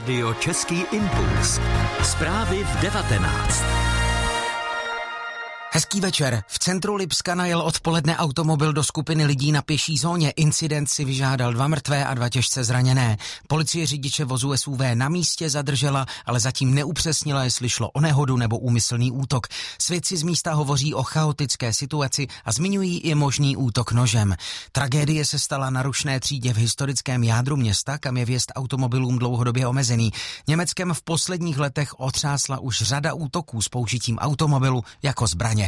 Rádio Český impuls. Zprávy v 19. Hezký večer. V centru Lipska najel odpoledne automobil do skupiny lidí na pěší zóně. Incident si vyžádal 2 mrtvé a 2 těžce zraněné. Policie řidiče vozu SUV na místě zadržela, ale zatím neupřesnila, jestli šlo o nehodu nebo úmyslný útok. Svědci z místa hovoří o chaotické situaci a zmiňují i možný útok nožem. Tragédie se stala na Rušné třídě v historickém jádru města, kam je vjezd automobilům dlouhodobě omezený. Německem v posledních letech otřásla už řada útoků s použitím automobilu jako zbraně.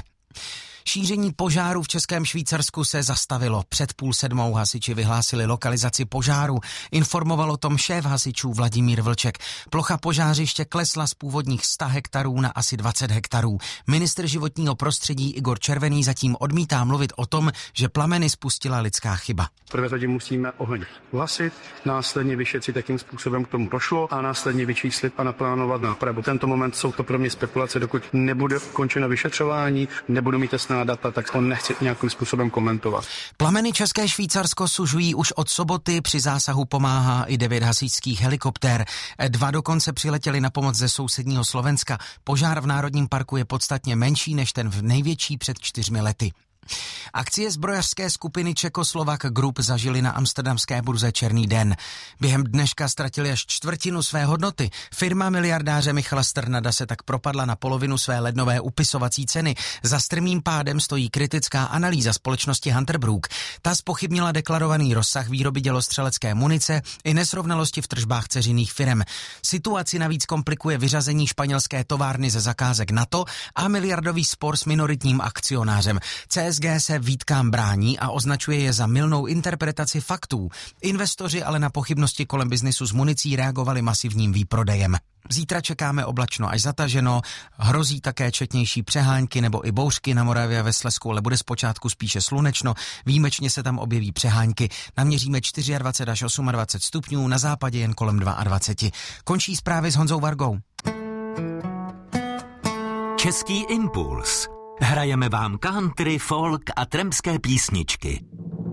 Šíření požáru v Českém Švýcarsku se zastavilo. Před 6:30 hasiči vyhlásili lokalizaci požáru. Informoval o tom šéf hasičů Vladimír Vlček. Plocha požářiště klesla z původních 100 hektarů na asi 20 hektarů. Ministr životního prostředí Igor Červený zatím odmítá mluvit o tom, že plameny spustila lidská chyba. V prvé řadě musíme oheň uhasit, následně vyšetřit, jakým způsobem k tomu došlo a následně vyčíslit a naplánovat nápravu. V tento moment jsou to pro mě spekulace, dokud nebude ukončeno vyšetřování, nebudu mít jasná data, tak on nechci nějakým způsobem komentovat. Plameny České Švýcarsko sužují už od soboty, při zásahu pomáhá i 9 hasičských helikoptér. 2 dokonce přiletěli na pomoc ze sousedního Slovenska. Požár v Národním parku je podstatně menší než ten v největší před 4 lety. Akcie zbrojařské skupiny Czechoslovak Group zažili na amsterdamské burze černý den. Během dneška ztratili až 1/4 své hodnoty. Firma miliardáře Michala Strnada se tak propadla na polovinu své lednové upisovací ceny. Za strmým pádem stojí kritická analýza společnosti Hunter Brook. Ta zpochybnila deklarovaný rozsah výroby dělostřelecké munice i nesrovnalosti v tržbách dceřinných firem. Situaci navíc komplikuje vyřazení španělské továrny ze zakázek NATO a miliardový spor s minoritním akcionářem. CSG se výtkám brání a označuje je za mylnou interpretaci faktů. Investoři ale na pochybnosti kolem biznisu s municí reagovali masivním výprodejem. Zítra čekáme oblačno až zataženo, hrozí také četnější přehánky nebo i bouřky na Moravě a ve Slezsku, ale bude zpočátku spíše slunečno, výjimečně se tam objeví přehánky. Naměříme 24 až 28 stupňů, na západě jen kolem 22. Končí zprávy s Honzou Vargou. Český impuls. Hrajeme vám country, folk a trampské písničky.